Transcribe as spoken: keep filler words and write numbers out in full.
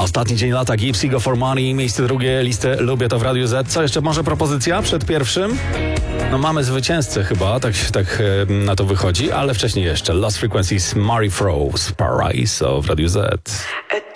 Ostatni dzień lata, Gypsy Go For Money, miejsce drugie, listę Lubię to w Radiu Z. Co jeszcze, może propozycja przed pierwszym? No mamy zwycięzcę chyba, tak, tak e, na to wychodzi, ale wcześniej jeszcze Lost Frequencies, Mary Froze, Paraiso w Radiu Z.